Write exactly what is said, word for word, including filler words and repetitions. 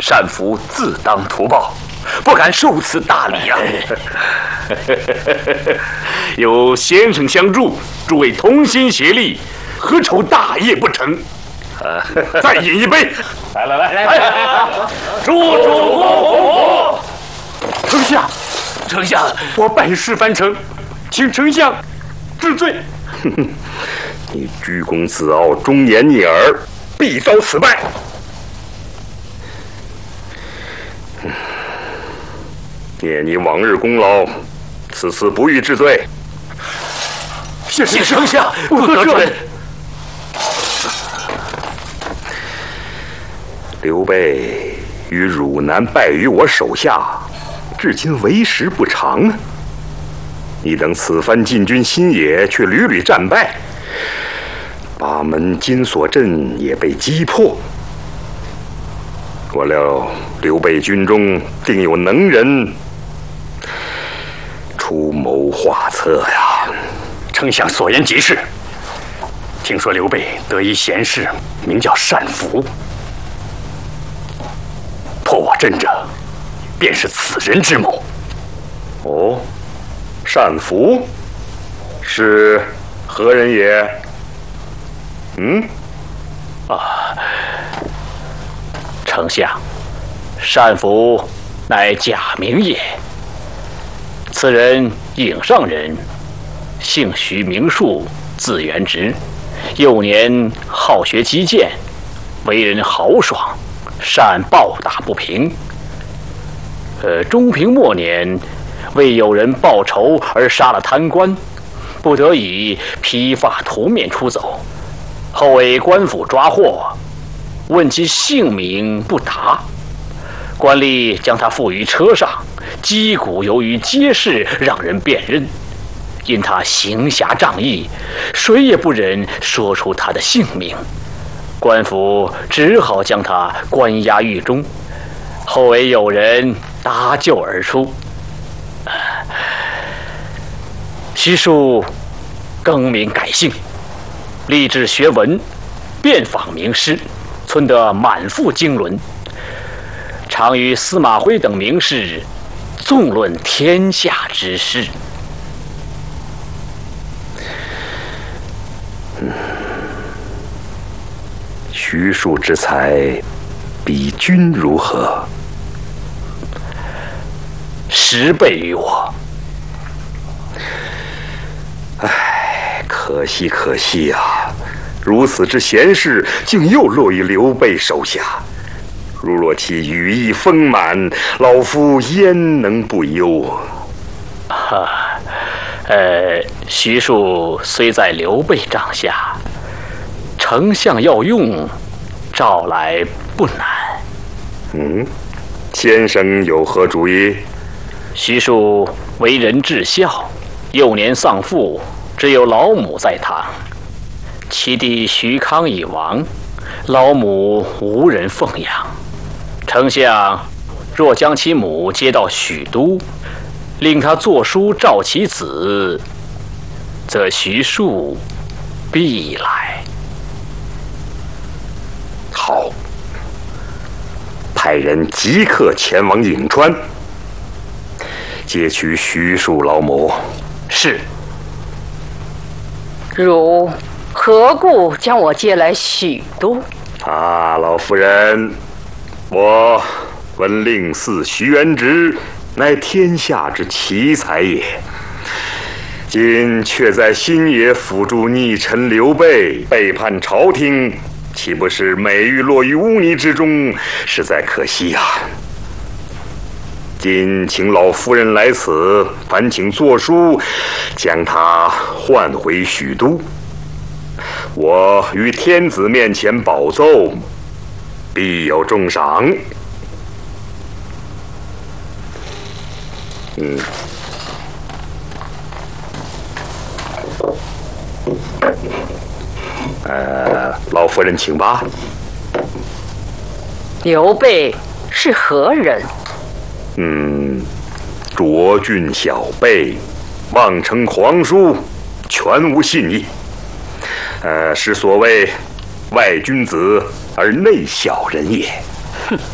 单福自当图报，不敢受此大礼啊！有先生相助，诸位同心协力，何愁大业不成？再饮一杯！来来来来，祝祝公公！ 丞相， 丞相， 我办事凡成，请丞相治罪。 你居功自傲，忠言逆耳，必遭此败。念你往日功劳，此次不予治罪。 谢谢丞相，不得准。 刘备于汝南败于我手下，至今为时不长啊！你等此番进军新野，却屡屡战败，八门金锁阵也被击破。我料刘备军中定有能人出谋划策呀！ 丞相所言极是。听说刘备得一贤士，名叫单福。破我阵者，便是此人之谋。 哦，单福是何人也？嗯， 啊，丞相，单福乃假名也。此人颍上人，姓徐，名树，字元直。幼年好学击剑，为人豪爽，善暴打不平。呃，中平末年，为有人报仇而杀了贪官，不得已披发涂面出走。后为官府抓获，问其姓名不答，官吏将他缚于车上，击鼓游于街市，让人辨认。因他行侠仗义，谁也不忍说出他的姓名，官府只好将他关押狱中。后为有人搭救而出。徐庶更名改姓，立志学文，遍访名师，存得满腹经纶，常与司马徽等名士纵论天下之事。 嗯，徐庶之才，比君如何？ 十倍于我。 唉，可惜可惜呀、啊！如此之贤士，竟又落于刘备手下。如若其羽翼丰满，老夫焉能不忧？ 哈，呃，徐庶虽在刘备帐下，丞相要用，召来不难。 嗯，先生有何主意？ 徐庶为人至孝，幼年丧父，只有老母在堂。其弟徐康已亡，老母无人奉养。丞相若将其母接到许都，令他作书召其子，则徐庶必来。 好，派人即刻前往颍川，接取徐庶老母。 是。 汝何故将我接来许都？ 啊，老夫人，我闻令嗣徐元直乃天下之奇才也，今却在新野辅助逆臣刘备，背叛朝廷，岂不是美玉落于污泥之中，实在可惜呀、啊！今请老夫人来此，烦请作书，将他唤回许都。我于天子面前保奏，必有重赏。嗯。呃，老夫人请吧。 刘备是何人？ 嗯，卓俊小辈，妄称皇叔，全无信义。呃，是所谓外君子而内小人也。 哼，